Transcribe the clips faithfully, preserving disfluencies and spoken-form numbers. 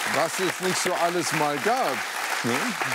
Was es nicht so alles mal gab. Ne?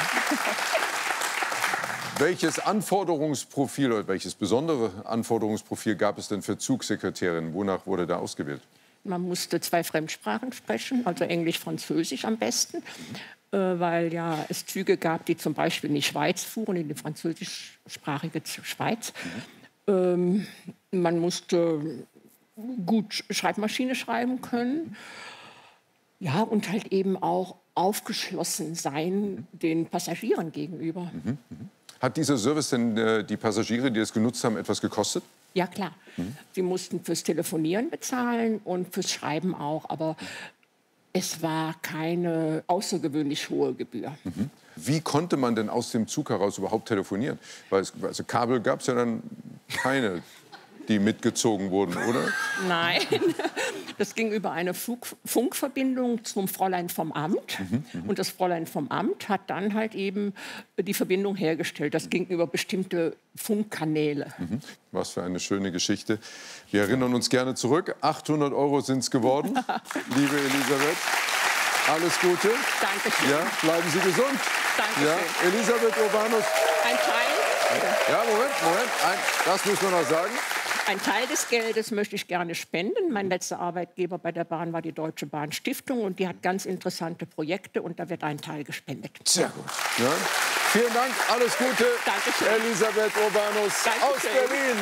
Welches Anforderungsprofil oder welches besondere Anforderungsprofil gab es denn für Zugsekretärinnen? Wonach wurde da ausgewählt? Man musste zwei Fremdsprachen sprechen, also Englisch, Französisch am besten, äh, weil ja es Züge gab, die zum Beispiel in die Schweiz fuhren, in die französischsprachige Schweiz. Mhm. Ähm, man musste gut Schreibmaschine schreiben können, ja, und halt eben auch aufgeschlossen sein den Passagieren gegenüber. Mhm. Hat dieser Service denn äh, die Passagiere, die es genutzt haben, etwas gekostet? Ja, klar. Mhm. Sie mussten fürs Telefonieren bezahlen und fürs Schreiben auch. Aber es war keine außergewöhnlich hohe Gebühr. Mhm. Wie konnte man denn aus dem Zug heraus überhaupt telefonieren? Weil es, also Kabel gab es ja dann keine, die mitgezogen wurden, oder? Nein, das ging über eine Fug Funkverbindung zum Fräulein vom Amt. Mhm, und das Fräulein vom Amt hat dann halt eben die Verbindung hergestellt. Das ging über bestimmte Funkkanäle. Mhm. Was für eine schöne Geschichte. Wir erinnern uns gerne zurück. achthundert Euro sind es geworden, liebe Elisabeth. Alles Gute. Dankeschön. Ja, bleiben Sie gesund. Dankeschön. Ja, Elisabeth Urbanus. Ein Teil? Ja, Moment, Moment. Ein, das müssen wir noch sagen. Ein Teil des Geldes möchte ich gerne spenden. Mein letzter Arbeitgeber bei der Bahn war die Deutsche Bahn Stiftung und die hat ganz interessante Projekte und da wird ein Teil gespendet. Sehr gut. Ja. Vielen Dank, alles Gute. Dankeschön. Elisabeth Urbanus Dankeschön. aus Berlin.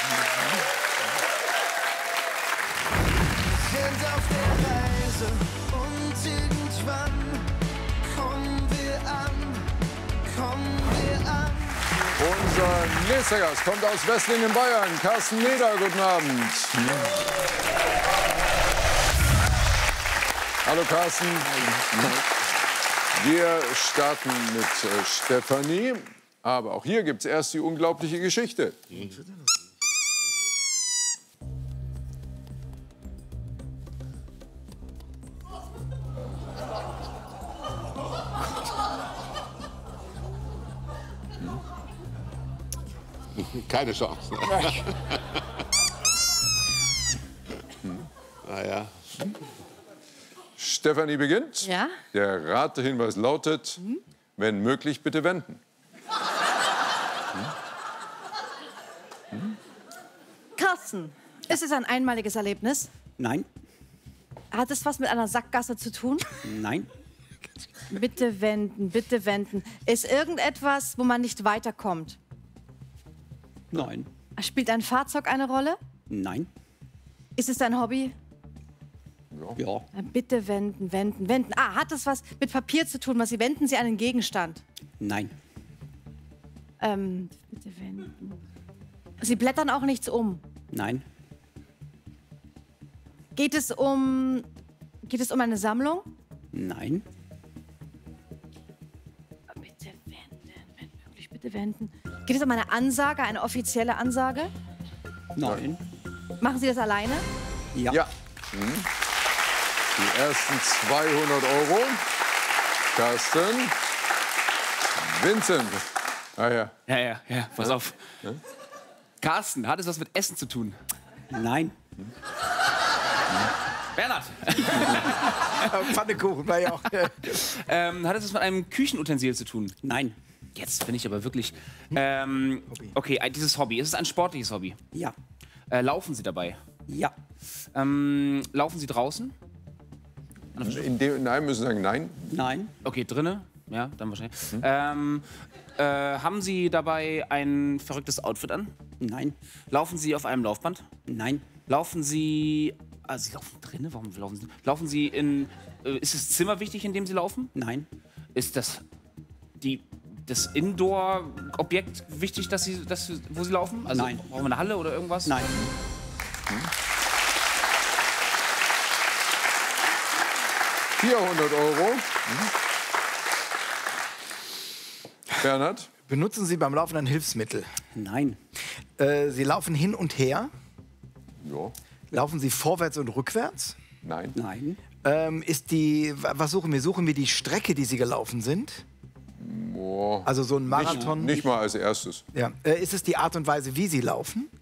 Wir sind auf der Reise und irgendwann kommen wir an, kommen wir an. Unser nächster Gast kommt aus Wesslingen, Bayern. Carsten Meder, guten Abend. Hallo Carsten. Wir starten mit äh, Stefanie. Aber auch hier gibt es erst die unglaubliche Geschichte. Keine Chance. Naja. Stefanie beginnt. Ja? Der Ratehinweis lautet, mhm. wenn möglich, bitte wenden. Mhm. Carsten, ist es ein einmaliges Erlebnis? Nein. Hat es was mit einer Sackgasse zu tun? Nein. Bitte wenden, bitte wenden. Ist irgendetwas, wo man nicht weiterkommt? Nein. Spielt ein Fahrzeug eine Rolle? Nein. Ist es ein Hobby? Ja. Ja. Bitte wenden, wenden, wenden. Ah, hat es was mit Papier zu tun? Was Sie wenden Sie einen Gegenstand? Nein. Ähm, bitte wenden. Sie blättern auch nichts um? Nein. Geht es um, geht es um eine Sammlung? Nein. Bitte wenden, wenn möglich, bitte wenden. Geht es um eine Ansage, eine offizielle Ansage? Nein. Machen Sie das alleine? Ja. Ja. Mhm. Die ersten zweihundert Euro. Carsten. Vincent. Ah ja. Ja, ja, ja, pass auf. Ja? Carsten, hat es was mit Essen zu tun? Nein. Hm. Bernhard. Pfannekuchen war ja auch. ähm, hat es was mit einem Küchenutensil zu tun? Nein. Jetzt bin ich aber wirklich. Ähm, okay, dieses Hobby. Ist es ein sportliches Hobby? Ja. Äh, laufen Sie dabei? Ja. Ähm, laufen Sie draußen? In dem, nein, müssen Sie sagen nein. Nein. Okay, drinnen? Ja, dann wahrscheinlich. Hm. Ähm, äh, haben Sie dabei ein verrücktes Outfit an? Nein. Laufen Sie auf einem Laufband? Nein. Laufen Sie. Ah, Sie laufen drinnen? Warum laufen Sie? Laufen Sie in. Äh, ist das Zimmer wichtig, in dem Sie laufen? Nein. Ist das. Die. Das Indoor-Objekt wichtig, dass Sie, dass, wo Sie laufen? Also, nein. Brauchen wir eine Halle oder irgendwas? Nein. Hm. vierhundert Euro. Hm. Bernhard? Benutzen Sie beim Laufen ein Hilfsmittel? Nein. Äh, Sie laufen hin und her? Ja. Laufen Sie vorwärts und rückwärts? Nein. Nein. Ähm, ist die, was suchen wir? Suchen wir die Strecke, die Sie gelaufen sind? Boah. Also so ein Marathon? Nicht, nicht mal als erstes. Ja. Äh, ist es die Art und Weise, wie Sie laufen?